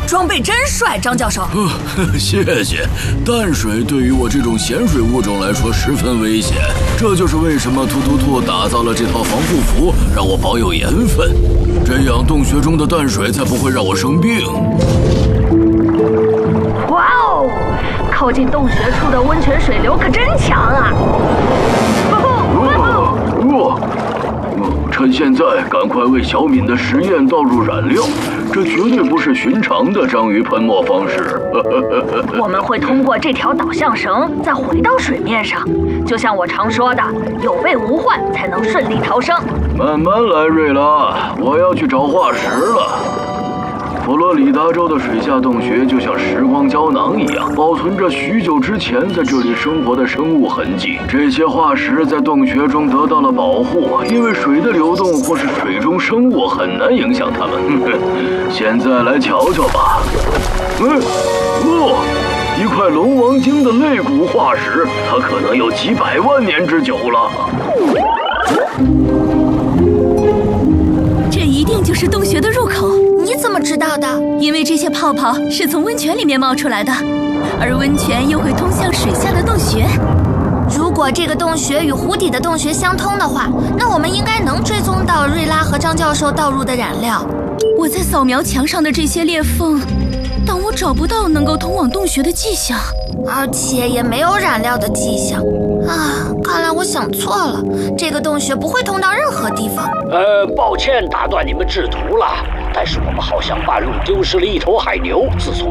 装备真帅，张教授。 谢谢。淡水对于我这种咸水物种来说十分危险，这就是为什么突突兔打造了这套防护服，让我保有盐分，这样洞穴中的淡水才不会让我生病。 哇哦，靠近洞穴处的温泉水流可真强啊！ 趁现在赶快为小敏的实验倒入燃料，这绝对不是寻常的章鱼喷墨方式。 我们会通过这条导向绳再回到水面上，就像我常说的，有备无患才能顺利逃生。 慢慢来，瑞拉，我要去找化石了。佛罗里达州的水下洞穴就像时光胶囊一样，保存着许久之前在这里生活的生物痕迹。这些化石在洞穴中得到了保护，因为水的流动或是水中生物很难影响它们。现在来瞧瞧吧。一块龙王鲸的肋骨化石，它可能有几百万年之久了。 这一定就是洞穴的入口。 你怎么知道的？ 因为这些泡泡是从温泉里面冒出来的，而温泉又会通向水下的洞穴。 如果这个洞穴与湖底的洞穴相通的话，那我们应该能追踪到瑞拉和张教授倒入的燃料。 我在扫描墙上的这些裂缝，但我找不到能够通往洞穴的迹象， 而且也没有燃料的迹象。看来我想错了，这个洞穴不会通到任何地方。 抱歉打断你们制图了，但是我们好像半路丢失了一头海牛。自从